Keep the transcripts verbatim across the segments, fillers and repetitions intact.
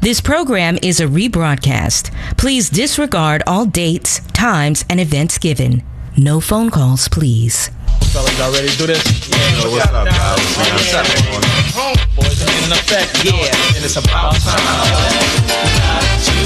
This program is a rebroadcast. Please disregard all dates, times, and events given. No phone calls, please. Fellas, y'all ready to do this? Yeah, yo, what's up, guys? What's up? Homeboys are in effect. Yeah, and it's about time.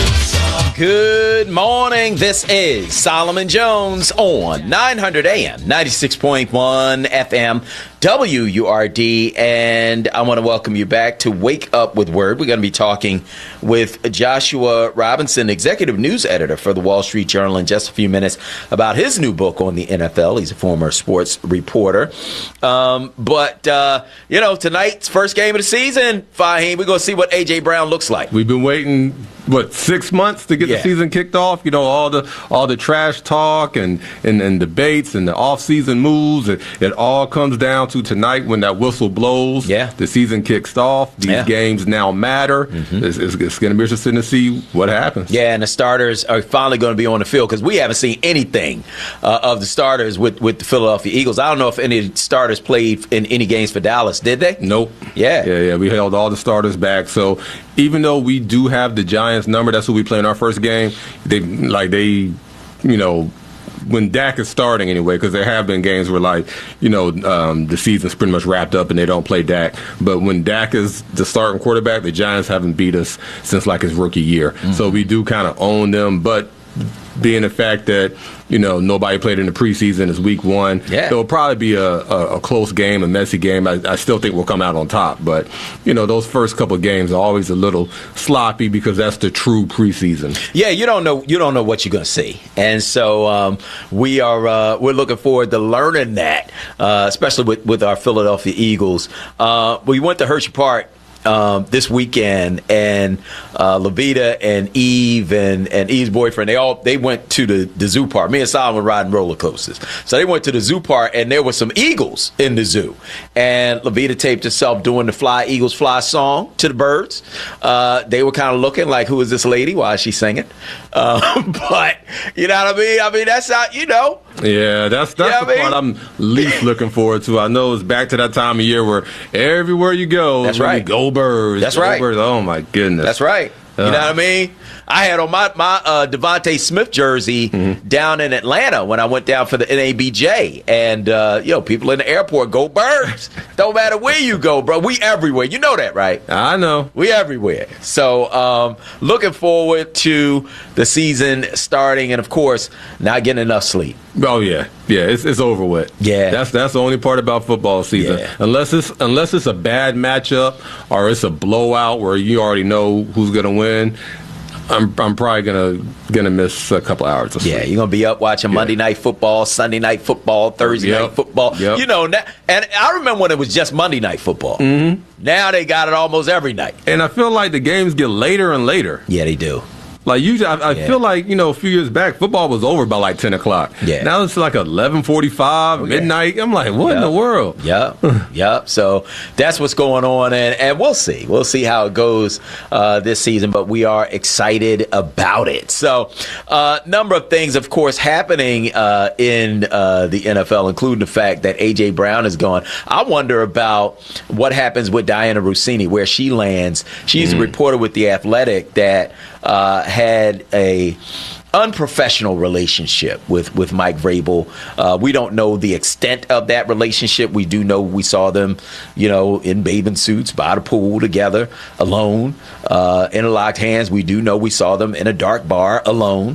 Good morning. This is Solomon Jones on nine hundred A M, ninety-six point one F M, W U R D, and I want to welcome you back to Wake Up with Word. We're going to be talking with Joshua Robinson, executive news editor for the Wall Street Journal, in just a few minutes about his new book on the N F L. He's a former sports reporter. Um, but, uh, you know, tonight's first game of the season, Fahim, we're going to see what A J. Brown looks like. We've been waiting, what, six months to get Yeah. the season kicked off? You know, all the all the trash talk and, and, and debates and the off-season moves, it, it all comes down to tonight when that whistle blows. Yeah. The season kicks off. These Yeah. games now matter. Mm-hmm. It's, it's, it's going to be interesting to see what happens. Yeah, and the starters are finally going to be on the field because we haven't seen anything uh, of the starters with, with the Philadelphia Eagles. I don't know if any starters played in any games for Dallas, did they? Nope. Yeah. Yeah, yeah. We held all the starters back. So even though we do have the Giants number, that's who we play in our first game, they like they, you know, when Dak is starting anyway, because there have been games where, like, you know, um, the season's pretty much wrapped up and they don't play Dak. But when Dak is the starting quarterback, the Giants haven't beat us since, like, his rookie year. Mm-hmm. So we do kind of own them. But being the fact that, you know, nobody played in the preseason, is week one, yeah. It'll probably be a, a, a close game, a messy game. I, I still think we'll come out on top. But, you know, those first couple of games are always a little sloppy because that's the true preseason. Yeah, you don't know you don't know what you're going to see. And so um, we are uh, we're looking forward to learning that, uh, especially with, with our Philadelphia Eagles. Uh, we went to Hershey Park Um, this weekend, and uh, Levita and Eve and, and Eve's boyfriend, they all they went to the, the zoo park. Me and Solomon were riding roller coasters. So they went to the zoo park, and there were some eagles in the zoo. And Levita taped herself doing the Fly Eagles Fly song to the birds. Uh, they were kind of looking like, who is this lady? Why is she singing? Uh, but, you know what I mean? I mean, that's how, you know. Yeah, that's that's Yeah, the I mean- part I'm least looking forward to. I know it's back to that time of year where everywhere you go, That's really right. go birds. That's go right. Birds. Oh my goodness. That's right. You Uh. know what I mean? I had on my, my uh, Devontae Smith jersey Mm-hmm. down in Atlanta when I went down for the N A B J. And, uh, you know, people in the airport, go Birds. Don't matter where you go, bro. We everywhere. You know that, right? I know. We everywhere. So um, looking forward to the season starting and, of course, not getting enough sleep. Oh yeah, yeah. It's it's over with. Yeah. that's that's the only part about football season. Yeah. Unless it's unless it's a bad matchup or it's a blowout where you already know who's gonna win. I'm I'm probably gonna gonna miss a couple hours of sleep. Yeah, you're going to be up watching Yeah. Monday Night Football, Sunday Night Football, Thursday Yep. Night Football. Yep. You know, na- and I remember when it was just Monday Night Football. Mm-hmm. Now they got it almost every night. And I feel like the games get later and later. Yeah, they do. Like usually, I, I Yeah. feel like, you know, a few years back, football was over by like ten o'clock. Yeah. Now it's like eleven forty-five, midnight. I'm like, what in the world? Yep, yep. So that's what's going on, and, and we'll see. We'll see how it goes uh, this season, but we are excited about it. So a uh, number of things, of course, happening uh, in uh, the N F L, including the fact that A J. Brown is gone. I wonder about what happens with Diana Rossini, where she lands. She's mm. a reporter with The Athletic that uh, had a unprofessional relationship with, with Mike Vrabel. Uh, we don't know the extent of that relationship. We do know we saw them, you know, in bathing suits by the pool together, alone, uh, interlocked hands. We do know we saw them in a dark bar alone,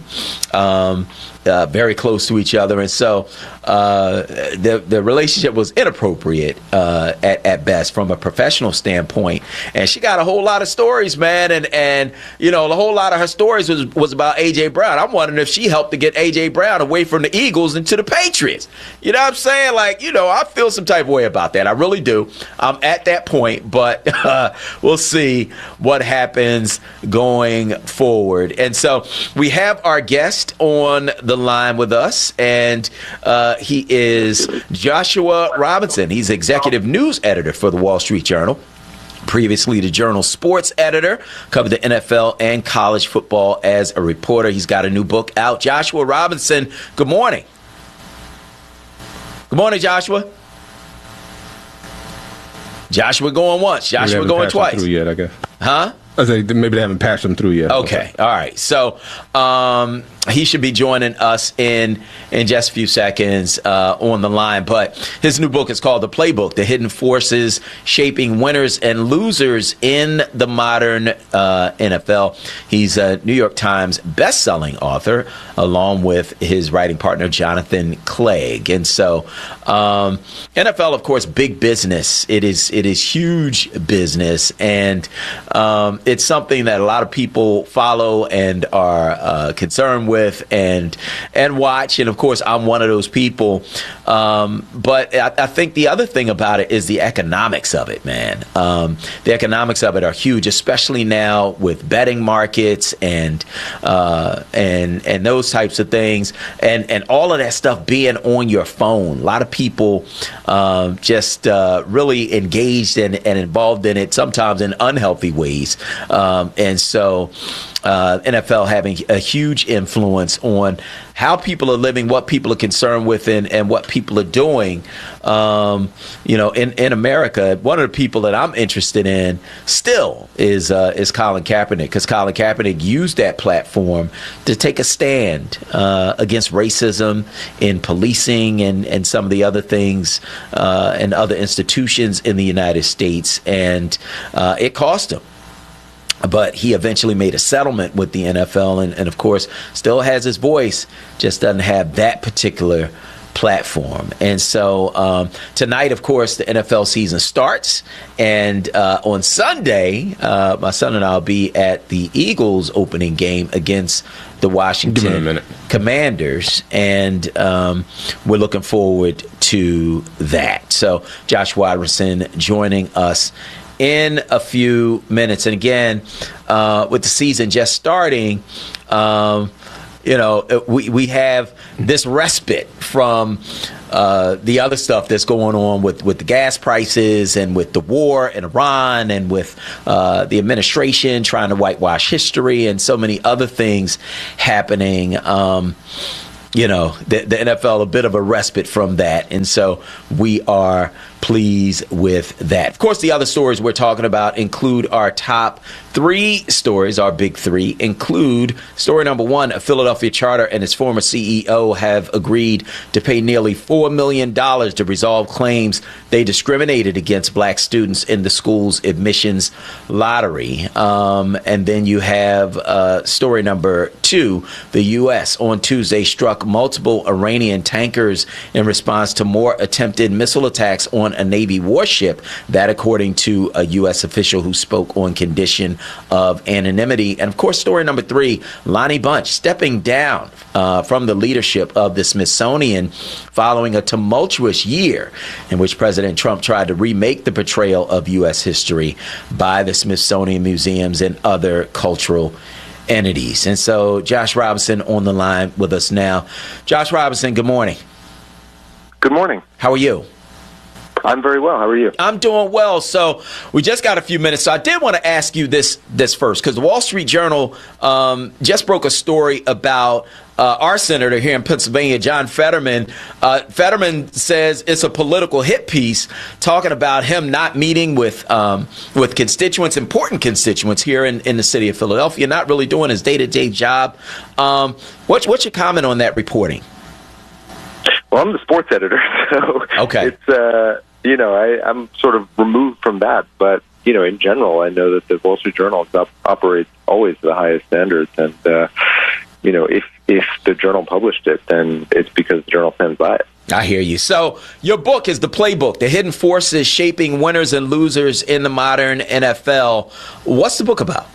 um, uh, very close to each other. And so uh, the the relationship was inappropriate uh, at, at best from a professional standpoint. And she got a whole lot of stories, man. And, and you know, the whole lot of her stories was, was about A J. Brown. I'm wondering if she helped to get A J. Brown away from the Eagles into the Patriots. You know what I'm saying? Like, you know, I feel some type of way about that. I really do. I'm at that point, but uh, we'll see what happens going forward. And so we have our guest on the line with us, and uh, he is Joshua Robinson. He's executive news editor for the Wall Street Journal. Previously the Journal sports editor, covered the N F L and college football as a reporter. He's got a new book out. Joshua Robinson, good morning. Good morning, Joshua. Joshua going once. Joshua going twice. Through yet, I guess. Huh? I say maybe they haven't patched them through yet. Okay, all right. So um, he should be joining us in in just a few seconds uh, on the line. But his new book is called The Playbook: The Hidden Forces Shaping Winners and Losers in the Modern uh, N F L. He's a New York Times best-selling author, along with his writing partner, Jonathan Clegg. And so um, N F L, of course, big business. It is it is huge business. And um, it's something that a lot of people follow and are uh, concerned with and and watch. And, of course, I'm one of those people. Um, but I, I think the other thing about it is the economics of it, man. Um, the economics of it are huge, especially now with betting markets and uh, and and those types of things. And, and all of that stuff being on your phone. A lot of people um, just uh, really engaged and, and involved in it, sometimes in unhealthy ways. Um, and so uh, N F L having a huge influence on how people are living, what people are concerned with, and, and what people are doing. Um, you know, in, in America, one of the people that I'm interested in still is uh, is Colin Kaepernick, because Colin Kaepernick used that platform to take a stand uh, against racism in policing and, and some of the other things uh, and other institutions in the United States. And uh, it cost him. But he eventually made a settlement with the N F L and, and, of course, still has his voice, just doesn't have that particular platform. And so um, tonight, of course, the N F L season starts. And uh, on Sunday, uh, my son and I will be at the Eagles opening game against the Washington Commanders. And um, we're looking forward to that. So Josh Robertson joining us in a few minutes. And again, uh, with the season just starting, um, you know, we, we have this respite from uh, the other stuff that's going on with, with the gas prices and with the war in Iran and with uh, the administration trying to whitewash history and so many other things happening. Um, you know, the, the N F L, a bit of a respite from that. And so we are pleased with that. Of course, the other stories we're talking about include our top three stories. Our big three include story number one: a Philadelphia charter and its former C E O have agreed to pay nearly four million dollars to resolve claims they discriminated against black students in the school's admissions lottery. Um, and then you have uh, story number two: the U S on Tuesday struck multiple Iranian tankers in response to more attempted missile attacks on a Navy warship. That, according to a U S official who spoke on condition of anonymity. And, of course, story number three: Lonnie Bunch stepping down uh, from the leadership of the Smithsonian following a tumultuous year in which President Trump tried to remake the portrayal of U S history by the Smithsonian museums and other cultural entities. And so Josh Robinson on the line with us now. Josh Robinson, good morning. Good morning. How are you? I'm very well. How are you? I'm doing well. So we just got a few minutes. So I did want to ask you this this first, because the Wall Street Journal um, just broke a story about uh, our senator here in Pennsylvania, John Fetterman. Uh, Fetterman says it's a political hit piece talking about him not meeting with um, with constituents, important constituents here in, in the city of Philadelphia, not really doing his day-to-day job. Um, what's, what's your comment on that reporting? Well, I'm the sports editor, so okay. it's, uh, you know, I, I'm sort of removed from that. But, you know, in general, I know that the Wall Street Journal op- operates always to the highest standards. And, uh, you know, if, if the Journal published it, then it's because the Journal stands by it. I hear you. So your book is The Playbook: The Hidden Forces Shaping Winners and Losers in the Modern N F L. What's the book about?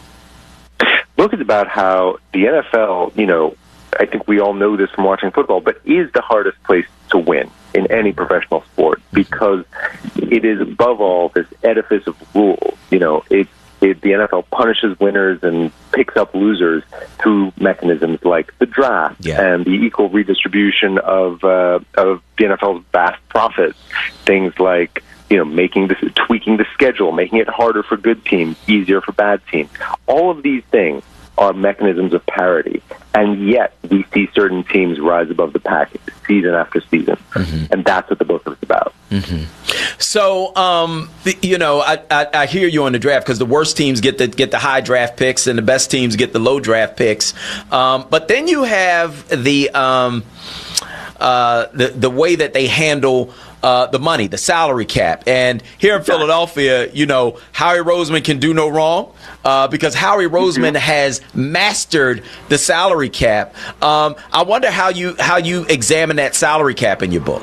The book is about how the N F L, you know, I think we all know this from watching football, but is the hardest place to win in any professional sport, because it is, above all, this edifice of rules. You know, it, it, the N F L punishes winners and picks up losers through mechanisms like the draft yeah. and the equal redistribution of uh, of the N F L's vast profits. Things like, you know, making this, tweaking the schedule, making it harder for good teams, easier for bad teams. All of these things are mechanisms of parity. And yet we see certain teams rise above the pack season after season. Mm-hmm. And that's what the book is about. Mm-hmm. So, um, the, you know, I, I, I hear you on the draft because the worst teams get the get the high draft picks and the best teams get the low draft picks. Um, but then you have the um, uh, the the way that they handle uh, the money, the salary cap. And here in Philadelphia, you know, Howie Roseman can do no wrong uh, because Howie Roseman mm-hmm. has mastered the salary cap. Um, I wonder how you how you examine that salary cap in your book.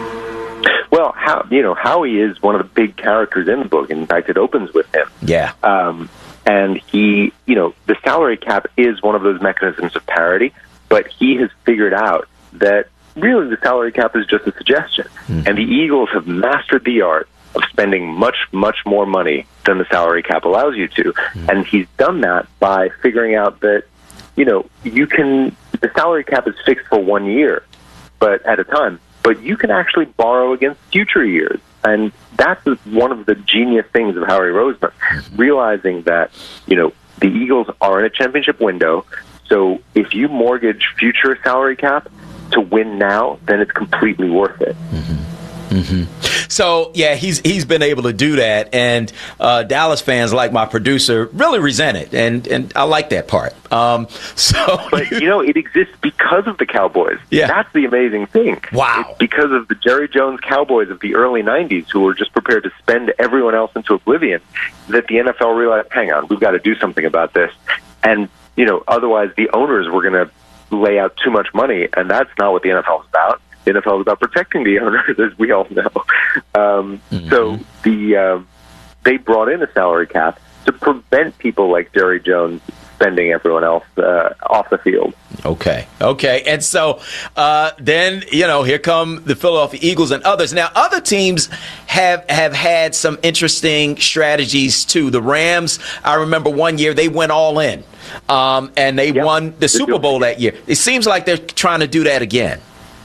Well, how, you know, Howie is one of the big characters in the book. In fact, it opens with him. Yeah. Um, and he, you know, the salary cap is one of those mechanisms of parity, but he has figured out that really the salary cap is just a suggestion. Mm. And the Eagles have mastered the art of spending much, much more money than the salary cap allows you to. Mm. And he's done that by figuring out that, you know, you can, the salary cap is fixed for one year, but at a time. But you can actually borrow against future years. And that's one of the genius things of Howie Roseman, realizing that, you know, the Eagles are in a championship window. So if you mortgage future salary cap to win now, then it's completely worth it. Mm-hmm. Mm-hmm. So, yeah, he's he's been able to do that. And uh, Dallas fans, like my producer, really resent it. And, and I like that part. Um, so, But, you know, it exists because of the Cowboys. Yeah. That's the amazing thing. Wow. It's because of the Jerry Jones Cowboys of the early nineties who were just prepared to spend everyone else into oblivion that the N F L realized, hang on, we've got to do something about this. And, you know, otherwise the owners were going to lay out too much money, and that's not what the N F L is about. The N F L is about protecting the owners, as we all know. Um, mm-hmm. So the uh, they brought in a salary cap to prevent people like Jerry Jones spending everyone else uh, off the field. Okay, okay. And so uh, then, you know, here come the Philadelphia Eagles and others. Now, other teams have, have had some interesting strategies, too. The Rams, I remember one year they went all in, um, and they yep. won the Super Bowl that year. It seems like they're trying to do that again.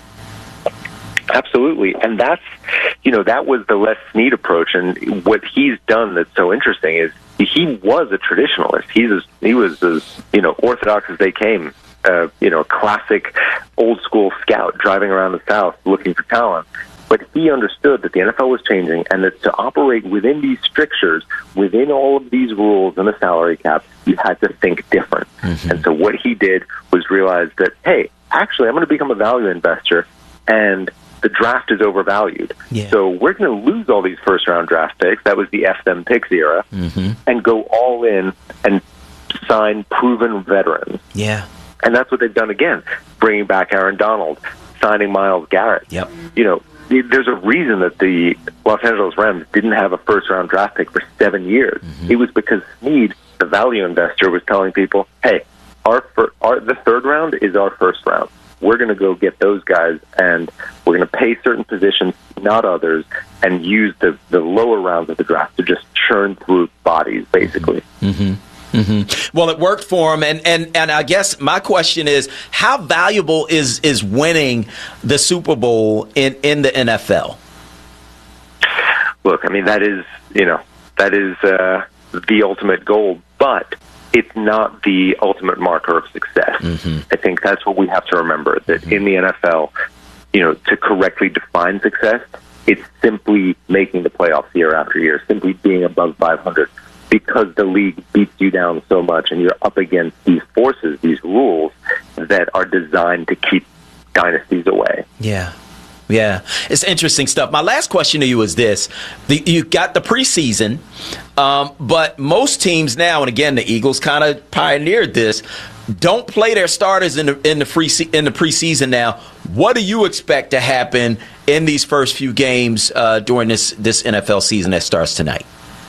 Absolutely. And that's, you know, that was the Les Snead approach. And what he's done that's so interesting is he was a traditionalist. He's as, he was as, you know, orthodox as they came, uh, you know, a classic old school scout driving around the South looking for talent. But he understood that the N F L was changing and that to operate within these strictures, within all of these rules and the salary cap, you had to think different. Mm-hmm. And so what he did was realize that, hey, actually, I'm going to become a value investor, and the draft is overvalued. Yeah. So we're going to lose all these first-round draft picks. That was the F them picks era. Mm-hmm. And go all in and sign proven veterans. Yeah. And that's what they've done again, bringing back Aaron Donald, signing Myles Garrett. Yep. You know, there's a reason that the Los Angeles Rams didn't have a first-round draft pick for seven years. Mm-hmm. It was because Snead, the value investor, was telling people, hey, our, fir- our the third round is our first round. We're going to go get those guys, and we're going to pay certain positions, not others, and use the, the lower rounds of the draft to just churn through bodies, basically. Mm-hmm. Mm-hmm. Well, it worked for him, and, and, and I guess my question is, how valuable is, is winning the Super Bowl in, in the N F L? Look, I mean, that is, you know, that is uh, the ultimate goal, but it's not the ultimate marker of success. Mm-hmm. I think that's what we have to remember, that mm-hmm. in the N F L, you know, to correctly define success, it's simply making the playoffs year after year, simply being above five hundred, because the league beats you down so much and you're up against these forces, these rules that are designed to keep dynasties away. Yeah. Yeah, it's interesting stuff. My last question to you is this. The, you got the preseason, um, but most teams now, and again, the Eagles kind of pioneered this, don't play their starters in the, in the, free, in the preseason now. What do you expect to happen in these first few games uh, during this, this N F L season that starts tonight?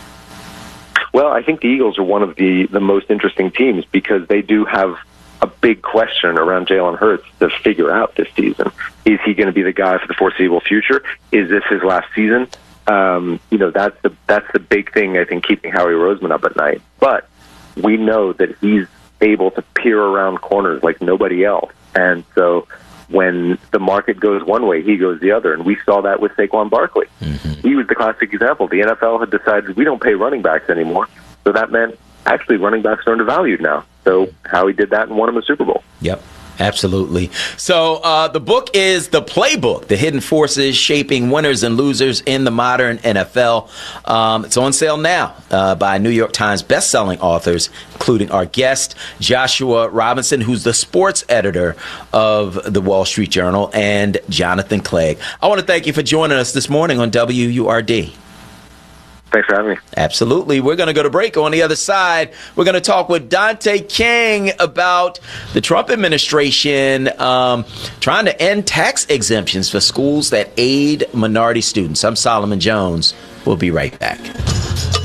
Well, I think the Eagles are one of the, the most interesting teams because they do have a big question around Jalen Hurts to figure out this season. Is he going to be the guy for the foreseeable future? Is this his last season? Um, you know, that's the that's the big thing, I think, keeping Howie Roseman up at night. But we know that he's able to peer around corners like nobody else. And so when the market goes one way, he goes the other. And we saw that with Saquon Barkley. Mm-hmm. He was the classic example. The N F L had decided we don't pay running backs anymore. So that meant actually running backs are undervalued now. So how he did that and won him the Super Bowl. Yep. Absolutely. So uh, the book is The Playbook, The Hidden Forces Shaping Winners and Losers in the Modern N F L. Um, it's on sale now uh, by New York Times bestselling authors, including our guest, Joshua Robinson, who's the sports editor of the Wall Street Journal, and Jonathan Clegg. I want to thank you for joining us this morning on W U R D. Thanks for having me. Absolutely. We're going to go to break. On the other side, we're going to talk with Dante King about the Trump administration um, trying to end tax exemptions for schools that aid minority students. I'm Solomon Jones. We'll be right back.